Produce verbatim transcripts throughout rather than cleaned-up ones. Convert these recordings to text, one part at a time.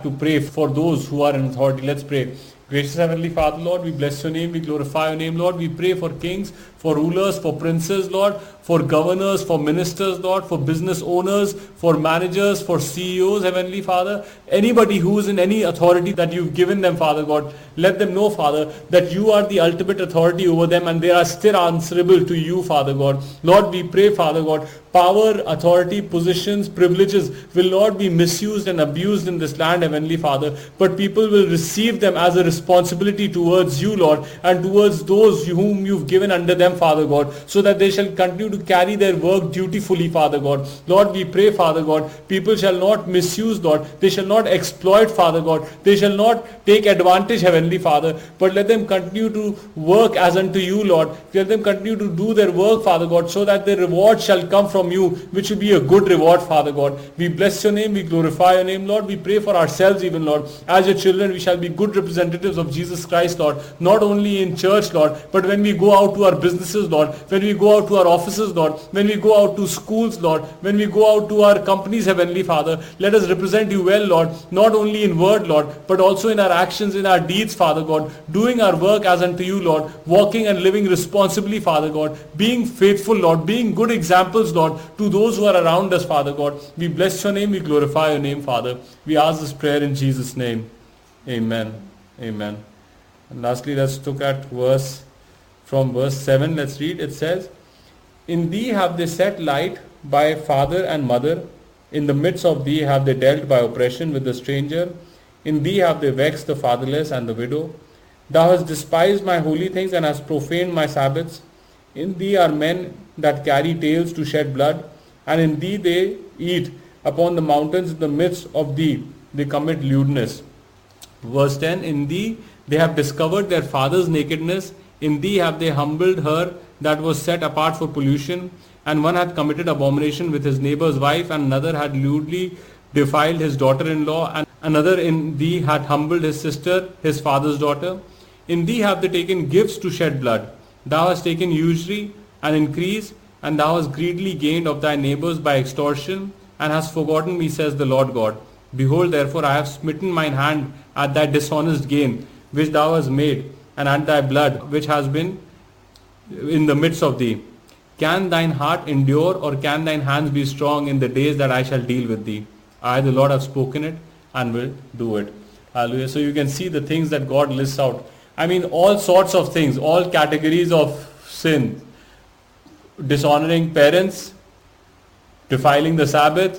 to pray for those who are in authority. Let's pray. Gracious Heavenly Father, Lord, we bless your name, we glorify your name, Lord. We pray for kings, for rulers, for princes, Lord, for governors, for ministers, Lord, for business owners, for managers, for C E Os, Heavenly Father. Anybody who is in any authority that you've given them, Father God, let them know, Father, that you are the ultimate authority over them and they are still answerable to you, Father God. Lord, we pray, Father God, power, authority, positions, privileges will not be misused and abused in this land, Heavenly Father, but people will receive them as a responsibility towards you, Lord, and towards those whom you've given under them, Father God, so that they shall continue to carry their work dutifully, Father God. Lord, we pray, Father God, people shall not misuse, Lord, they shall not exploit, Father God, they shall not take advantage, Heavenly Father, but let them continue to work as unto you, Lord. Let them continue to do their work, Father God, so that their reward shall come from you, which will be a good reward, Father God. We bless your name, we glorify your name, Lord. We pray for ourselves even, Lord. As your children, we shall be good representatives of Jesus Christ, Lord, not only in church, Lord, but when we go out to our businesses, Lord, when we go out to our offices, Lord, when we go out to schools, Lord, when we go out to our companies, Heavenly Father, let us represent you well, Lord, not only in word, Lord, but also in our actions, in our deeds, Father God, doing our work as unto you, Lord, walking and living responsibly, Father God, being faithful, Lord, being good examples, Lord, to those who are around us, Father God. We bless your name, we glorify your name, Father. We ask this prayer in Jesus' name. Amen. Amen. And lastly, let's look at verse, from verse seven, let's read. It says, in thee have they set light by father and mother. In the midst of thee have they dealt by oppression with the stranger. In thee have they vexed the fatherless and the widow. Thou hast despised my holy things and hast profaned my Sabbaths. In thee are men that carry tales to shed blood, and in thee they eat. Upon the mountains in the midst of thee they commit lewdness. Verse ten, in thee they have discovered their father's nakedness. In thee have they humbled her that was set apart for pollution. And one hath committed abomination with his neighbor's wife, and another had lewdly defiled his daughter-in-law, and another in thee had humbled his sister, his father's daughter. In thee have they taken gifts to shed blood. Thou hast taken usury and increase, and thou hast greedily gained of thy neighbors by extortion, and hast forgotten me, says the Lord God. Behold, therefore, I have smitten mine hand at thy dishonest gain, which thou hast made, and at thy blood, which has been in the midst of thee. Can thine heart endure, or can thine hands be strong in the days that I shall deal with thee? I, the Lord, have spoken it, and will do it. Hallelujah. So you can see the things that God lists out. I mean, all sorts of things, all categories of sin. Dishonoring parents, defiling the Sabbath,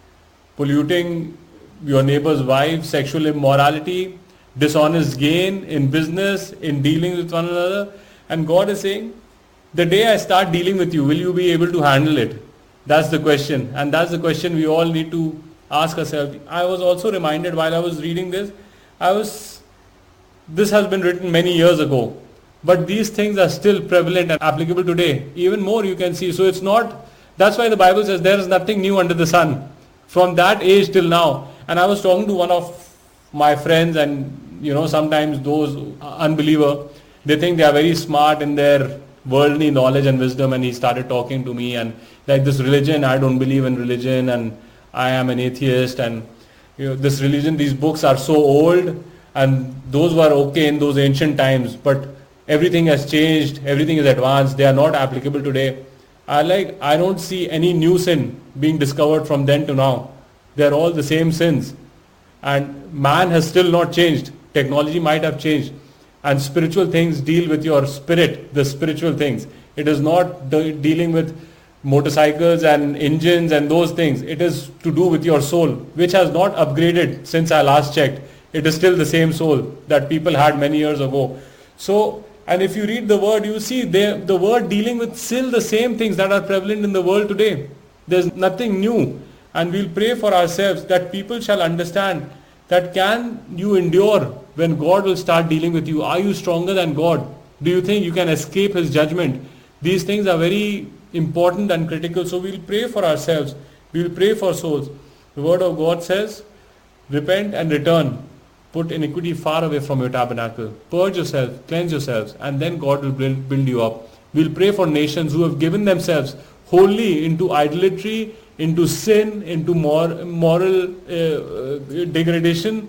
polluting your neighbor's wife, sexual immorality, dishonest gain in business, in dealing with one another. And God is saying, the day I start dealing with you, will you be able to handle it? That's the question. And that's the question we all need to ask ourselves. I was also reminded while I was reading this, I was, this has been written many years ago, but these things are still prevalent and applicable today. Even more you can see. So it's not, that's why the Bible says there is nothing new under the sun. From that age till now. And I was talking to one of my friends, and you know, sometimes those unbeliever, they think they are very smart in their worldly knowledge and wisdom, and he started talking to me and like, this religion, I don't believe in religion, and I am an atheist, and you know, this religion, these books are so old, and those were okay in those ancient times, but everything has changed, everything is advanced, they are not applicable today. I like, I don't see any new sin being discovered from then to now. They are all the same sins, and man has still not changed. Technology might have changed, and spiritual things deal with your spirit, the spiritual things. It is not de- dealing with motorcycles and engines and those things. It is to do with your soul, which has not upgraded since I last checked. It is still the same soul that people had many years ago. So, and if you read the word, you see they, the word dealing with still the same things that are prevalent in the world today. There's nothing new. And we'll pray for ourselves that people shall understand that can you endure when God will start dealing with you? Are you stronger than God? Do you think you can escape His judgment? These things are very important and critical. So we'll pray for ourselves. We'll pray for souls. The word of God says, repent and return. Put iniquity far away from your tabernacle. Purge yourself, cleanse yourselves, and then God will build, build you up. We'll pray for nations who have given themselves wholly into idolatry, into sin, into mor- moral uh, uh, degradation,